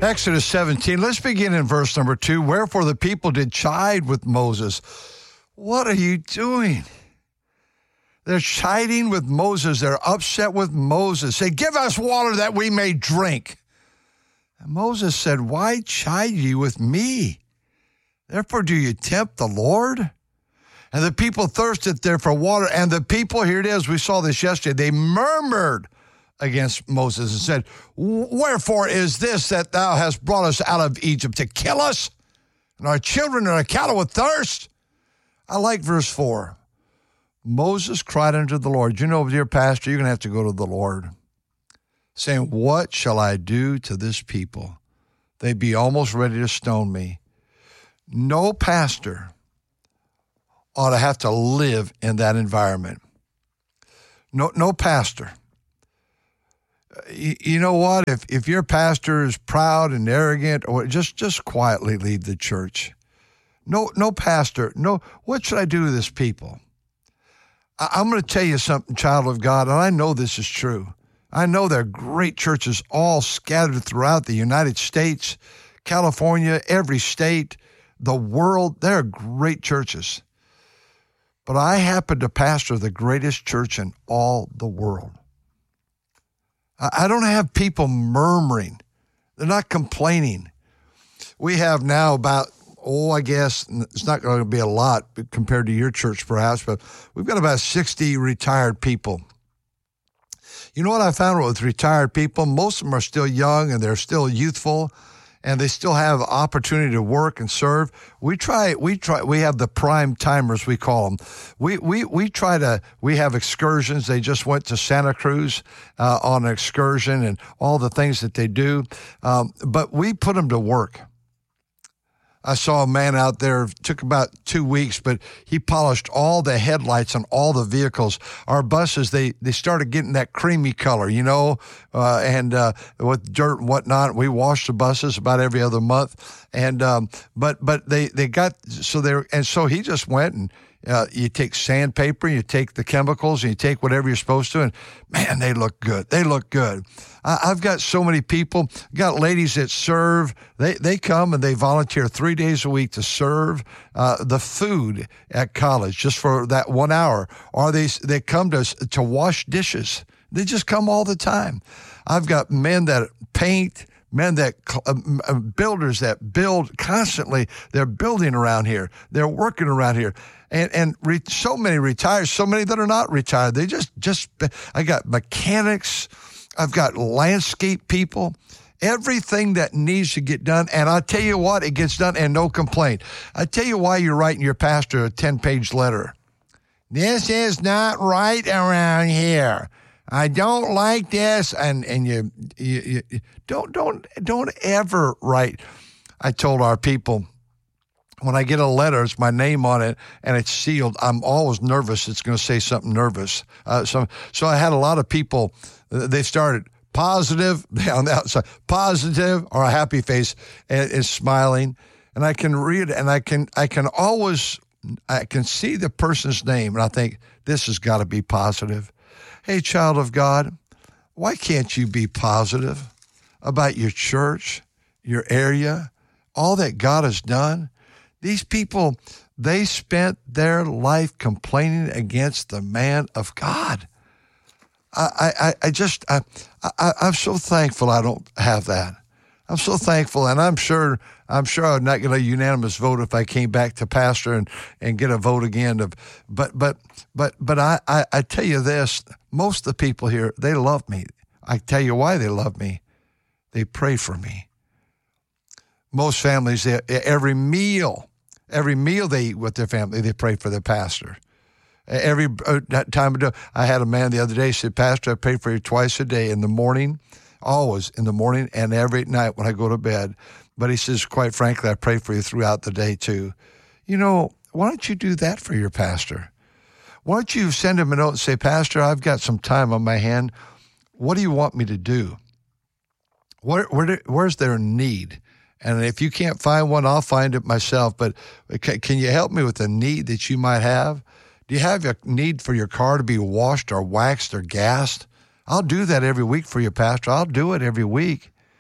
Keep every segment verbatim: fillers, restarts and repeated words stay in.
Exodus seventeen, let's begin in verse number two. Wherefore the people did chide with Moses. What are you doing? They're chiding with Moses. They're upset with Moses. Say, give us water that we may drink. And Moses said, why chide ye with me? Therefore do you tempt the Lord? And the people thirsted there for water. And the people, here it is, we saw this yesterday, they murmured against Moses and said, wherefore is this that thou hast brought us out of Egypt to kill us and our children and our cattle with thirst? I like verse four. Moses cried unto the Lord. You know, dear pastor, you're going to have to go to the Lord, saying, what shall I do to this people? They be almost ready to stone me. No pastor ought to have to live in that environment. No, no pastor. You, you know what? If if your pastor is proud and arrogant, or just just quietly leave the church. No, no pastor. No. What should I do to this people? I, I'm going to tell you something, child of God, and I know this is true. I know there are great churches all scattered throughout the United States, California, every state, the world. There are great churches. But I happen to pastor the greatest church in all the world. I don't have people murmuring. They're not complaining. We have now about, oh, I guess it's not going to be a lot compared to your church perhaps, but we've got about sixty retired people. You know what I found with retired people? Most of them are still young and they're still youthful and they still have opportunity to work and serve. We try, we try, we have the prime timers, we call them. We, we, we try to, we have excursions. They just went to Santa Cruz uh, on an excursion and all the things that they do. Um, but we put them to work. I saw a man out there, took about two weeks, but he polished all the headlights on all the vehicles. Our buses, they, they started getting that creamy color, you know, uh, and uh, with dirt and whatnot. We wash the buses about every other month. And um, but but they, they got, so they and so he just went and Uh, you take sandpaper, you take the chemicals, and you take whatever you're supposed to, and man, they look good. They look good. I, I've got so many people, got ladies that serve. They they come and they volunteer three days a week to serve uh, the food at college just for that one hour. Or they they come to to wash dishes. They just come all the time. I've got men that paint. Men that, uh, builders that build constantly, they're building around here. They're working around here. And and re, so many retired, so many that are not retired. They just, just, I got mechanics. I've got landscape people. Everything that needs to get done. And I'll tell you what, it gets done and no complaint. I tell you why you're writing your pastor a ten-page letter. This is not right around here. I don't like this, and and you, you, you don't don't don't ever write. I told our people, when I get a letter, it's my name on it, and it's sealed. I'm always nervous it's going to say something nervous. Uh, so so I had a lot of people. They started positive on the outside, positive or a happy face, and is smiling, and I can read it, and I can I can always I can see the person's name, and I think this has got to be positive. Hey, child of God, why can't you be positive about your church, your area, all that God has done? These people, they spent their life complaining against the man of God. I, I, I just, I, I, I'm so thankful I don't have that. I'm so thankful, and I'm sure I'm sure I'm not going to unanimous vote if I came back to pastor and, and get a vote again. Of, but but but but I, I, I tell you this, most of the people here, they love me. I tell you why they love me. They pray for me. Most families, they, every meal, every meal they eat with their family, they pray for their pastor. Every time I had a man the other day said, Pastor, I pray for you twice a day, in the morning, always in the morning, and every night when I go to bed. But he says, quite frankly, I pray for you throughout the day too. You know, why don't you do that for your pastor? Why don't you send him a note and say, Pastor, I've got some time on my hand. What do you want me to do? Where, where, where's their need? And if you can't find one, I'll find it myself. But can you help me with a need that you might have? Do you have a need for your car to be washed or waxed or gassed? I'll do that every week for you, Pastor. I'll do it every week.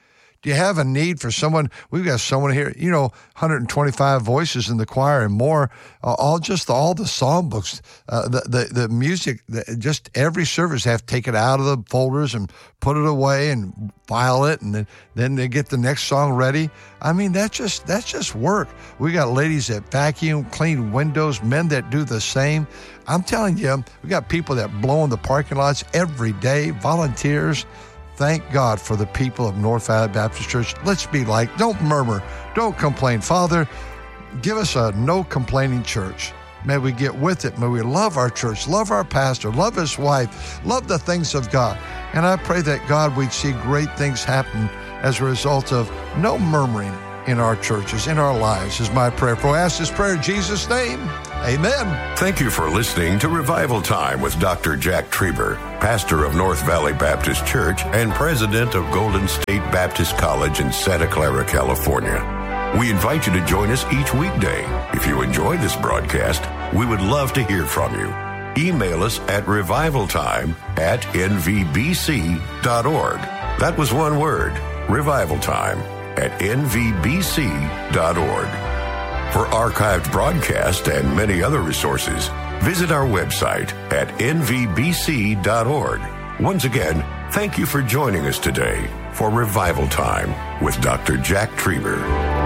Do you have a need for someone? We've got someone here, you know, one hundred twenty-five voices in the choir and more, uh, all just all the songbooks, uh, the, the, the music, the, just every service have to take it out of the folders and put it away and file it, and then, then they get the next song ready. I mean, that's just, that's just work. We got ladies that vacuum, clean windows, men that do the same. I'm telling you, we got people that blow in the parking lots every day, volunteers. Thank God for the people of North Valley Baptist Church. Let's be like, don't murmur, don't complain. Father, give us a no complaining church. May we get with it. May we love our church, love our pastor, love his wife, love the things of God. And I pray that, God, we'd see great things happen as a result of no murmuring in our churches, in our lives, is my prayer. For I ask this prayer in Jesus' name. Amen. Thank you for listening to Revival Time with Doctor Jack Trieber, pastor of North Valley Baptist Church and president of Golden State Baptist College in Santa Clara, California. We invite you to join us each weekday. If you enjoy this broadcast, we would love to hear from you. Email us at revivaltime at n v b c dot org. That was one word, revivaltime at n v b c dot org. For archived broadcasts and many other resources, visit our website at n v b c dot org. Once again, thank you for joining us today for Revival Time with Doctor Jack Trieber.